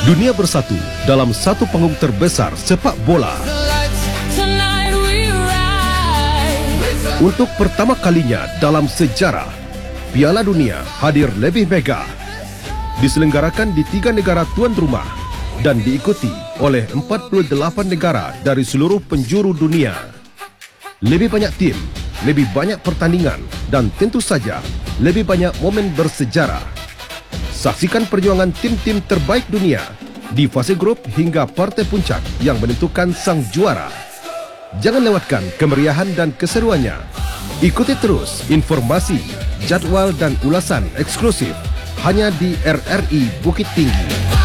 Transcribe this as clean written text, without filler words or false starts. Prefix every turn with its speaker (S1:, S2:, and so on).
S1: Dunia bersatu dalam satu panggung terbesar sepak bola. Untuk pertama kalinya dalam sejarah, Piala Dunia hadir lebih mega. Diselenggarakan di 3 negara tuan rumah dan diikuti oleh 48 negara dari seluruh penjuru dunia. Lebih banyak tim, lebih banyak pertandingan dan tentu saja lebih banyak momen bersejarah. Saksikan perjuangan tim-tim terbaik dunia di fase grup hingga partai puncak yang menentukan sang juara. Jangan lewatkan kemeriahan dan keseruannya. Ikuti terus informasi, jadwal dan ulasan eksklusif hanya di RRI Bukit Tinggi.